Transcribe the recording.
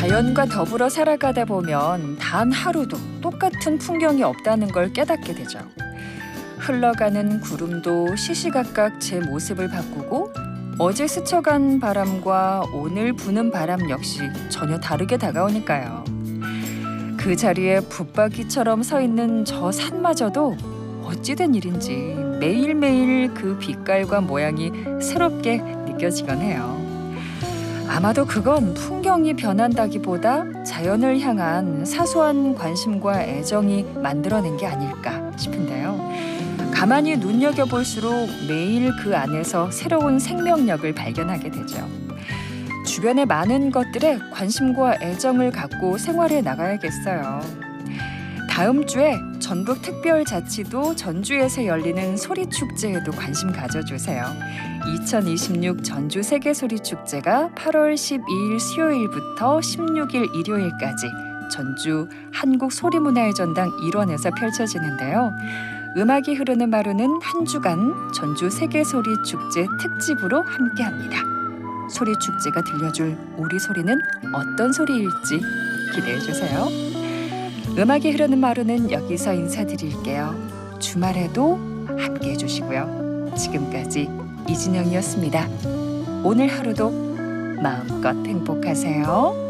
자연과 더불어 살아가다 보면 단 하루도 똑같은 풍경이 없다는 걸 깨닫게 되죠. 흘러가는 구름도 시시각각 제 모습을 바꾸고 어제 스쳐간 바람과 오늘 부는 바람 역시 전혀 다르게 다가오니까요. 그 자리에 붙박이처럼 서 있는 저 산마저도 어찌된 일인지 매일매일 그 빛깔과 모양이 새롭게 느껴지곤 해요. 아마도 그건 풍경이 변한다기보다 자연을 향한 사소한 관심과 애정이 만들어낸 게 아닐까 싶은데요. 가만히 눈여겨볼수록 매일 그 안에서 새로운 생명력을 발견하게 되죠. 주변의 많은 것들에 관심과 애정을 갖고 생활해 나가야겠어요. 다음 주에 전북특별자치도 전주에서 열리는 소리축제에도 관심 가져주세요. 2026 전주 세계소리축제가 8월 12일 수요일부터 16일 일요일까지 전주 한국소리문화의 전당 일원에서 펼쳐지는데요. 음악이 흐르는 마루는 한 주간 전주 세계소리축제 특집으로 함께합니다. 소리축제가 들려줄 우리 소리는 어떤 소리일지 기대해주세요. 음악이 흐르는 마루는 여기서 인사드릴게요. 주말에도 함께해 주시고요. 지금까지 이진영이었습니다. 오늘 하루도 마음껏 행복하세요.